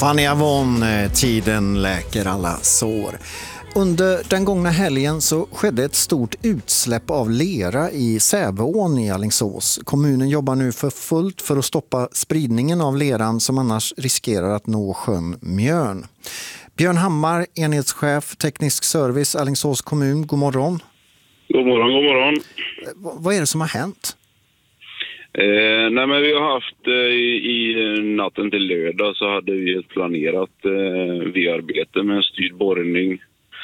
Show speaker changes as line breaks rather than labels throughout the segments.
Fanny Avon, tiden läker alla sår. Under den gångna helgen så skedde ett stort utsläpp av lera i Säveån i Alingsås. Kommunen jobbar nu för fullt för att stoppa spridningen av leran som annars riskerar att nå sjön Mjörn. Björn Hammar, enhetschef teknisk service Alingsås kommun, god morgon.
God morgon, god morgon.
Vad är det som har hänt?
Nej, men vi har haft i natten till lördag så hade vi ett planerat V-arbete med en styrd borrning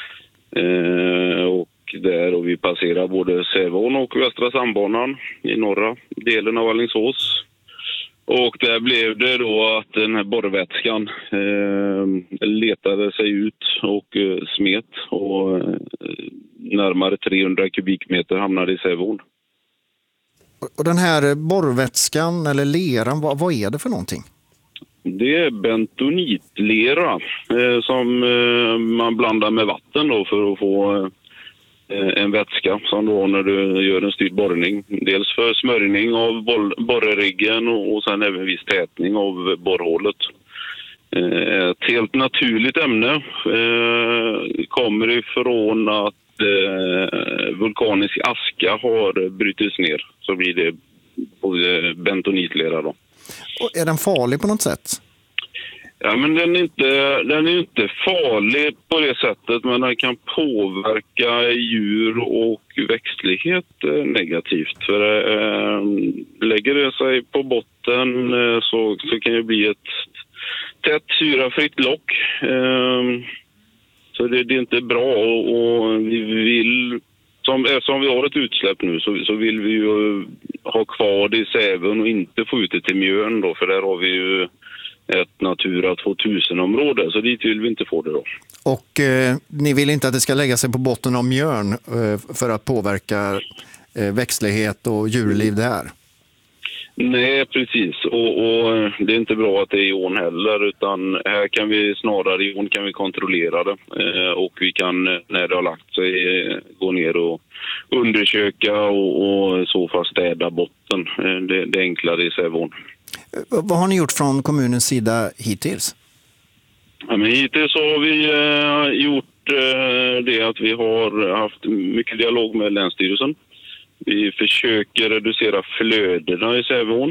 och vi passerar både Säveån och Västra Sandbanan i norra delen av Alingsås. Och där blev det då att den här borrvätskan letade sig ut och smet och närmare 300 kubikmeter hamnade i Säveån.
Och den här borrvätskan eller leran, vad är det för någonting? Det
är bentonitlera som man blandar med vatten då för att få en vätska som då när du gör en styrd borrning. Dels för smörjning av borreriggen och sen även viss tätning av borrhålet. Ett helt naturligt ämne kommer ifrån att vulkanisk aska har brutits ner, så blir det bentonitlera då.
Och är den farlig på något sätt?
Ja, men den är inte farlig på det sättet, men den kan påverka djur och växtlighet negativt. För lägger det sig på botten så kan det bli ett tätt syrafritt lock. Så det är inte bra och vi vill, eftersom vi har ett utsläpp nu så vill vi ju ha kvar det i Säveån och inte få ut det till Mjörn då, för där har vi ju ett Natura 2000-område, så dit vill vi inte få det då. Och
ni vill inte att det ska lägga sig på botten av Mjörn för att påverka växtlighet och djurliv där?
Nej, precis. Och det är inte bra att det är i ån heller, utan här kan vi snarare i ån kan vi kontrollera det. Och vi kan, när det har lagt sig, gå ner och undersöka och i så fall städa botten. Det är enklare i Säveån.
Vad har ni gjort från kommunens sida hittills?
Ja, men hittills har vi gjort det att vi har haft mycket dialog med Länsstyrelsen. Vi försöker reducera flödena i Säveån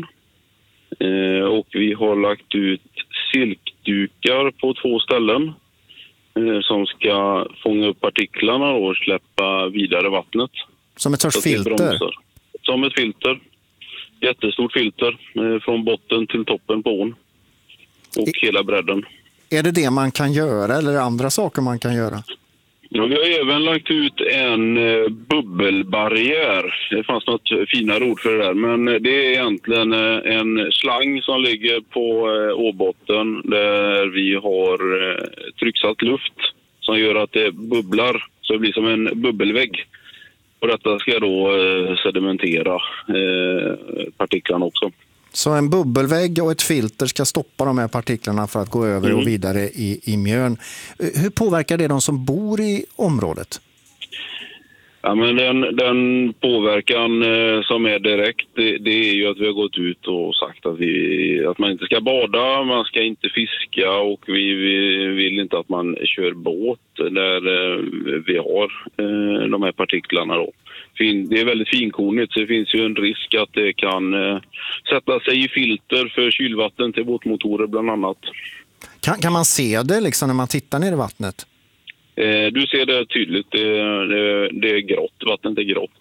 och vi har lagt ut silkdukar på 2 ställen som ska fånga upp partiklarna och släppa vidare vattnet.
Som ett sorts filter?
Som ett filter. Jättestort filter från botten till toppen på ån och hela bredden.
Är det man kan göra eller är det andra saker man kan göra?
Ja, vi har även lagt ut en bubbelbarriär. Det fanns något finare ord för det där. Men det är egentligen en slang som ligger på åbotten där vi har trycksatt luft som gör att det bubblar. Så det blir som en bubbelvägg. Och detta ska då sedimentera partiklarna också.
Så en bubbelvägg och ett filter ska stoppa de här partiklarna för att gå över och vidare i Mjörn. Hur påverkar det de som bor i området?
Ja, men den påverkan som är direkt, det är ju att vi har gått ut och sagt att man inte ska bada, man ska inte fiska och vi vill inte att man kör båt där vi har de här partiklarna då. Det är väldigt finkornigt, så det finns ju en risk att det kan sätta sig i filter för kylvatten till båtmotorer bland annat.
Kan man se det liksom när man tittar ner i vattnet?
Du ser det tydligt, det är grått, vattnet är grått.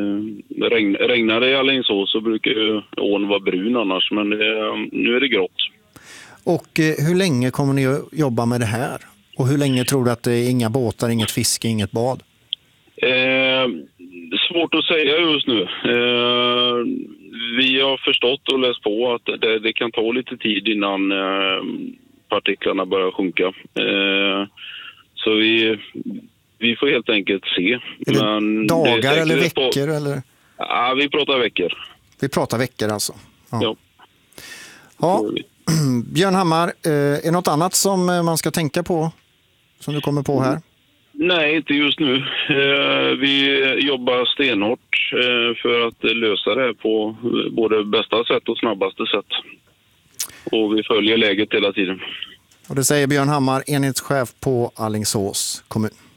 Regnar det i Alingsås så brukar ån vara brun annars, men nu är det grått.
Och hur länge kommer ni att jobba med det här? Och hur länge tror du att det är inga båtar, inget fiske, inget bad?
Svårt att säga just nu. Vi har förstått och läst på att det kan ta lite tid innan partiklarna börjar sjunka. Så vi får helt enkelt se.
Men dagar eller veckor? Eller?
Ja, vi pratar veckor.
Vi pratar veckor alltså? Ja. Björn Hammar, är det något annat som man ska tänka på som du kommer på här?
Nej, inte just nu. Vi jobbar stenhårt för att lösa det på både bästa sätt och snabbaste sätt. Och vi följer läget hela tiden.
Och det säger Björn Hammar, enhetschef på Alingsås kommun.